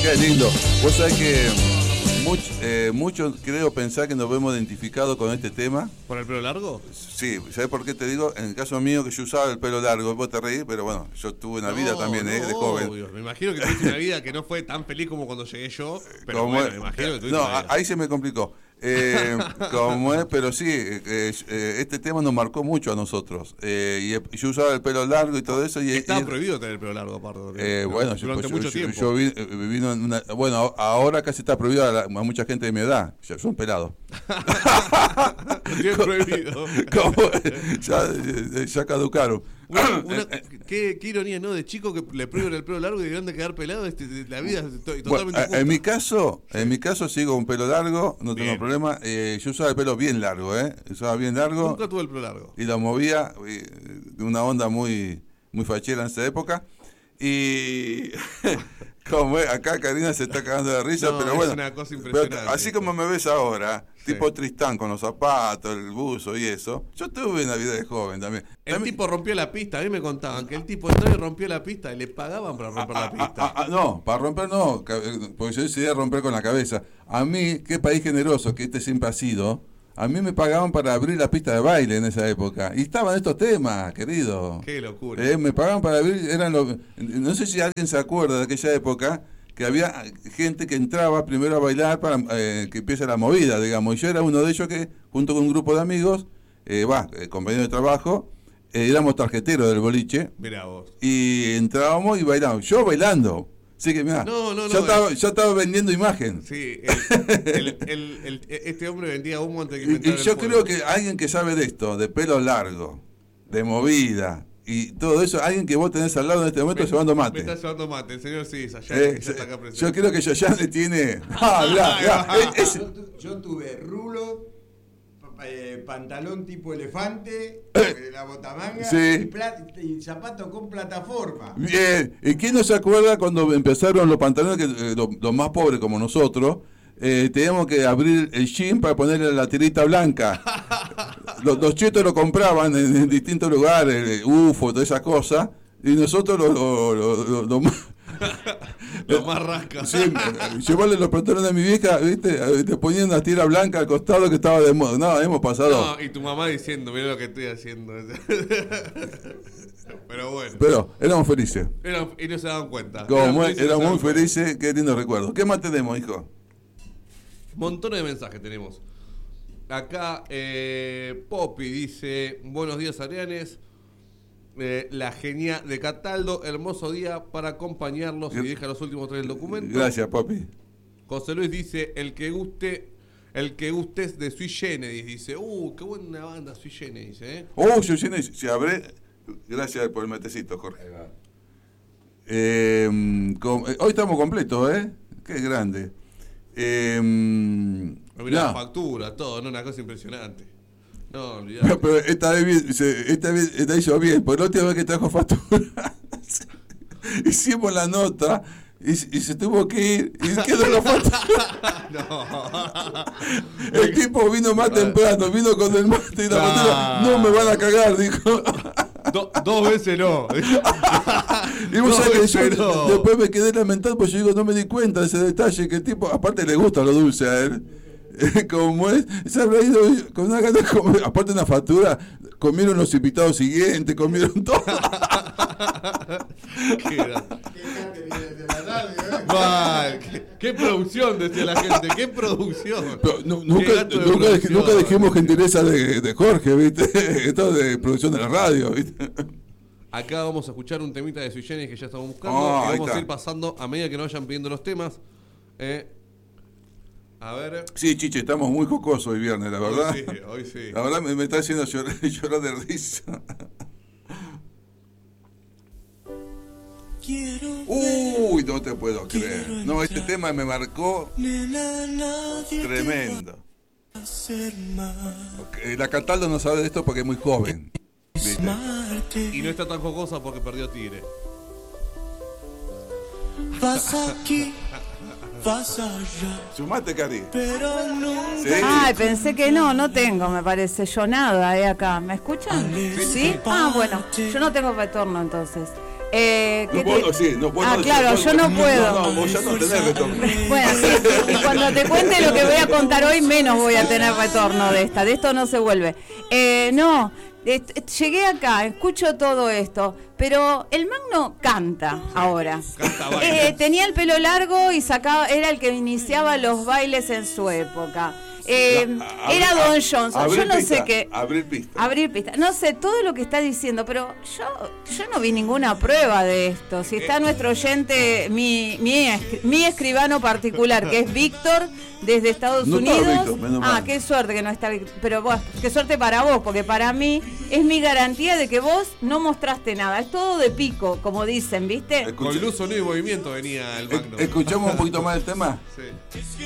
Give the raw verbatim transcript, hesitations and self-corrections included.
Qué lindo. Vos sabés que much, eh, muchos creo pensar que nos vemos identificados con este tema. ¿Por el pelo largo? Sí, ¿sabés por qué te digo? En el caso mío que yo usaba el pelo largo, vos te reís, pero bueno, yo tuve una no, vida también, no, eh, de joven. Obvio. Me imagino que tuviste una vida que no fue tan feliz como cuando llegué yo, pero Como bueno, es, me imagino que tuviste no, una vida. ahí se me complicó. Eh, como es, pero sí, eh, eh, este tema nos marcó mucho a nosotros. Eh, y yo usaba el pelo largo y todo eso. Y, Estaba y, prohibido tener el pelo largo, aparte. Eh, ¿no? bueno, durante yo, mucho yo, tiempo. yo vi, viví en una, bueno, ahora casi está prohibido a, la, a mucha gente de mi edad. Ya son pelados. Bien prohibido. Como, ya, ya caducaron. Una, una, qué, qué ironía, ¿no? De chico que le prohíben el pelo largo y de grande quedar pelado. Este, la vida es totalmente bueno, justa. en mi caso, en mi caso sigo un pelo largo, no tengo Bien. problema. Eh, yo usaba el pelo bien largo, ¿eh? Usaba bien largo. Nunca tuve el pelo largo. Y lo movía eh, de una onda muy, muy fachera en esa época. Y como es, acá Karina se está cagando de risa, No, pero es bueno, una cosa impresionante pero así esto. como me ves ahora, Sí. tipo Tristán con los zapatos, el buzo y eso, yo tuve una vida de joven también. El También- tipo rompió la pista. A mí me contaban que el tipo entró y rompió la pista y le pagaban para romper Ah, la ah, pista. ah, ah, no, para romper no, ca- porque yo decidí romper con la cabeza. A mí, qué país generoso que este siempre ha sido, a mí me pagaban para abrir la pista de baile en esa época. Y estaban estos temas, querido. Qué locura. Eh, me pagaban para abrir, eran los, no sé si alguien se acuerda de aquella época, que había gente que entraba primero a bailar para eh, que empiece la movida, digamos. Y yo era uno de ellos que, junto con un grupo de amigos, eh, va, eh, compañeros de trabajo, eh, éramos tarjeteros del boliche, Mirá vos. y entrábamos y bailábamos. Yo bailando. Así que mirá, No, no, yo, no, estaba, es- yo estaba vendiendo imagen. Sí, el, el, el, el, este hombre vendía humo antes de que Y, inventara y el yo fuego. creo que alguien que sabe de esto, de pelo largo, de movida, y todo eso, alguien que vos tenés al lado en este momento Me- llevando Me mate. está llevando mate, el señor Sisa, ya, Eh, que ya está acá presente. yo creo que Yoyan le tiene. Ah, mirá, mirá, Ahí va. eh, es- Yo, tu- yo tuve rulo, pa- eh, pantalón tipo elefante, Eh, eh, la botamanga sí. y, pla- y zapato con plataforma. Bien, ¿y quién no se acuerda cuando empezaron los pantalones, que eh, los, los más pobres como nosotros, eh, teníamos que abrir el jean para ponerle la tirita blanca? Los, los chetos lo compraban en, en distintos lugares, eh, U F O, todas esas cosas, y nosotros los lo, lo, lo- lo más... Lo más rasca. Sí, eh, llevarle los pantalones a mi vieja, ¿viste? Eh, Te ponían una tira blanca al costado que estaba de moda. No, hemos pasado... No, y tu mamá diciendo, mira lo que estoy haciendo. Pero bueno. Pero éramos felices. Eran- y no se daban cuenta. Como Eran muy- felices y no éramos se muy daban cuenta. felices, qué lindo recuerdo. ¿Qué más tenemos, hijo? Montones de mensajes tenemos. Acá eh, Poppy dice, buenos días Arianes, eh, la genia de Cataldo, hermoso día para acompañarlos y deja los últimos tres del documento. Gracias, papi. José Luis dice, el que guste, el que guste es de Sui Generis, dice, uh, qué buena banda Sui Generis, eh. Oh, yo llené, se abre. Gracias por el matecito, Jorge. Eh, com- eh, hoy estamos completos, ¿eh? Qué grande. Eh, Mirá la no, factura, todo, ¿no? Una cosa impresionante. No, olvidate. pero esta vez, bien, se- esta vez esta hizo bien, porque la última vez que trajo factura, hicimos la nota y, y se tuvo que ir y quedó la factura. No. El tipo vino más temprano, vino con el mate y la factura. No me van a cagar, dijo. Do- dos veces no. Y vos No, sabés que yo pero- después me quedé lamentado porque yo digo, no me di cuenta de ese detalle, que el tipo, aparte le gusta lo dulce a él. Eh, Como es, se habrá ido con una gana de comer, aparte una factura, comieron los invitados siguientes, comieron todo. Qué grande. Qué gente viene de la radio, ¿eh? Mal, qué, qué producción, decía la gente, qué producción. Pero nu- Qué nunca, gato de nunca, dej- producción. nunca dejemos gentileza de, de Jorge, ¿viste? Esto de producción de la radio, ¿viste? Acá vamos a escuchar un temita de Sui Generis que ya estamos buscando. Ah, y ahí vamos está. a ir pasando a medida que nos vayan pidiendo los temas. Eh, a ver. Sí, Chiche, estamos muy jocosos hoy viernes, la verdad. Hoy sí, hoy sí. La verdad me, me está haciendo llorar, llorar de risa. Uy, no te puedo creer. No, este tema me marcó tremendo. Ok, la Cataldo no sabe de esto porque es muy joven. ¿Viste? Y no está tan jocosa porque perdió Tigre. Vas aquí, vas allá, Sumate, Cari. pero nunca. Sí. Ay, pensé que no, no tengo, me parece. Yo nada, eh, acá. ¿Me escuchan? ¿Sí? Ah, bueno, yo no tengo retorno entonces. Eh, No ¿qué puedo, te- sí, no puedo Ah, decir, claro, puedo- yo no puedo. No, no, vos ya no tenés retorno. Bueno, sí, y cuando te cuente lo que voy a contar hoy, menos voy a tener retorno de esta. De esto no se vuelve. Eh, no, eh, llegué acá, escucho todo esto, pero el Magno canta ahora. Canta, baila. Eh, tenía el pelo largo y sacaba, era el que iniciaba los bailes en su época. Eh, A- a- era a- Don Johnson, abrir yo no pista, sé qué. Abrir pista. Abrir pista. No sé todo lo que está diciendo, pero yo yo no vi ninguna prueba de esto. Si está nuestro oyente, mi, mi, escri- mi escribano particular, que es Víctor, desde Estados No está Unidos. Víctor, menos ah, mal. qué suerte que no está Víctor. Pero bueno, qué suerte para vos, porque para mí es mi garantía de que vos no mostraste nada. Es todo de pico, como dicen, ¿viste? Escucha- Con luz, sonido y movimiento venía el Magno. Escuchamos un poquito más el tema. Sí.